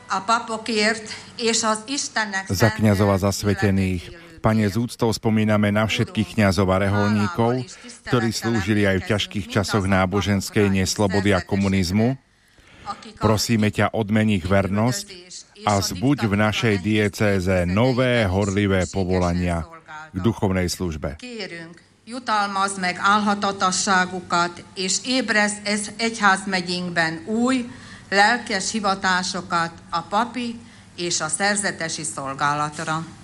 Za kňazov a zasvetených, Pane, s úctou spomíname na všetkých kňazov a reholníkov, ktorí slúžili aj v ťažkých časoch náboženskej neslobody a komunizmu. Prosíme ťa, odmeni ich vernosť a zbuď v našej diecéze nové, horlivé povolania k duchovnej službe. Jutalmazd meg álhatatosságukat, és ébreszd egyházmegyénkben új, lelkes hivatásokat a papi és a szerzetesi szolgálatra.